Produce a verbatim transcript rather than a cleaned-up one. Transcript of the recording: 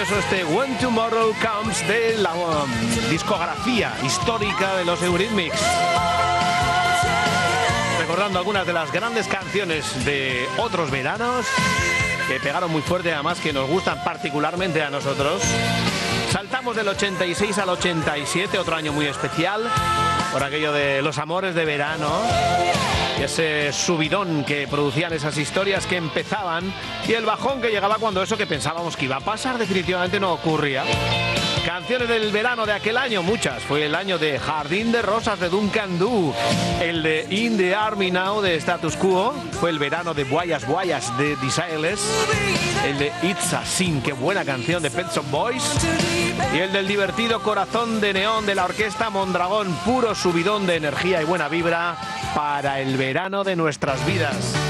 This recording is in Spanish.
precioso este When Tomorrow Comes de la um, discografía histórica de los Eurythmics. Recordando algunas de las grandes canciones de otros veranos que pegaron muy fuerte, además que nos gustan particularmente a nosotros. Saltamos del ochenta y seis al ochenta y siete, otro año muy especial, por aquello de los amores de verano y ese subidón que producían esas historias que empezaban y el bajón que llegaba cuando eso que pensábamos que iba a pasar definitivamente no ocurría. Canciones del verano de aquel año, muchas. Fue el año de Jardín de Rosas de Duncan Du, el de In the Army Now de Status Quo, fue el verano de Guayas Guayas de Desireless, el de It's a Sin, qué buena canción, de Pet Shop Boys, y el del divertido Corazón de Neón de la orquesta Mondragón, puro subidón de energía y buena vibra para el verano de nuestras vidas.